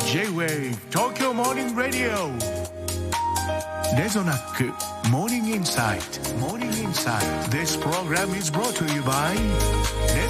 J-Wave Tokyo Morning Radio レゾナック Morning Insight This program is brought to you by